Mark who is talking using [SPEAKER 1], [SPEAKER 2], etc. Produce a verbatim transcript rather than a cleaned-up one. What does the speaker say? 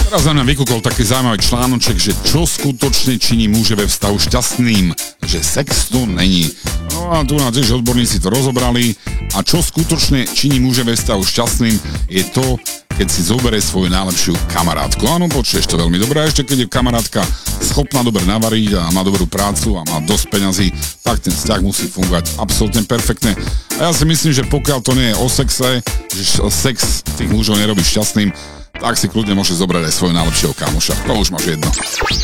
[SPEAKER 1] Teraz na mňa vykúkol taký zaujímavý článoček, že čo skutočne činí muže ve vztahu šťastným, že sex to není. No a tu na tiež odborníci to rozobrali a čo skutočne činí muže ve vztahu šťastným je to, keď si zoberie svoju najlepšiu kamarátku. Áno, počuješ to veľmi dobré, ešte keď je kamarátka schopná dobre navariť a má dobrú prácu a má dosť peňazí, tak ten vzťah musí fungovať absolútne perfektne. A ja si myslím, že pokiaľ to nie je o sexe, že sex tých mužov nerobí šťastným, tak si kľudne môže zobrať aj svojho najlepšieho kamoša. To už máš jedno.